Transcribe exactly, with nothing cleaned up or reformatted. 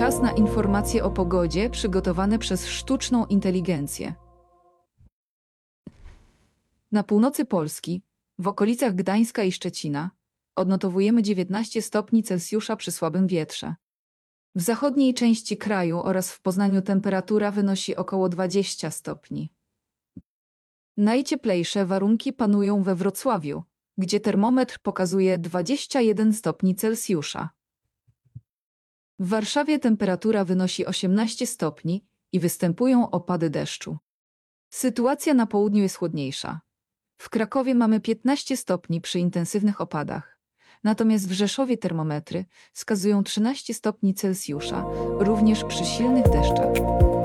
Czas na informacje o pogodzie przygotowane przez sztuczną inteligencję. Na północy Polski, w okolicach Gdańska i Szczecina, odnotowujemy dziewiętnaście stopni Celsjusza przy słabym wietrze. W zachodniej części kraju oraz w Poznaniu temperatura wynosi około dwadzieścia stopni. Najcieplejsze warunki panują we Wrocławiu, gdzie termometr pokazuje dwadzieścia jeden stopni Celsjusza. W Warszawie temperatura wynosi osiemnaście stopni i występują opady deszczu. Sytuacja na południu jest chłodniejsza. W Krakowie mamy piętnaście stopni przy intensywnych opadach, natomiast w Rzeszowie termometry wskazują trzynaście stopni Celsjusza, również przy silnych deszczach.